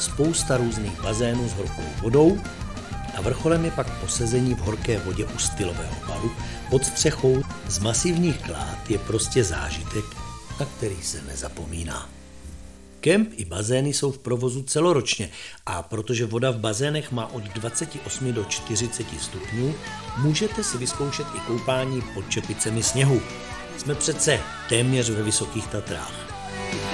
spousta různých bazénů s horkou vodou a vrcholem je pak posezení v horké vodě u stylového baru pod střechou z masivních klád je prostě zážitek, na který se nezapomíná. Kemp i bazény jsou v provozu celoročně a protože voda v bazénech má od 28 do 40 stupňů, můžete si vyzkoušet i koupání pod čepicemi sněhu. Jsme přece téměř ve Vysokých Tatrách.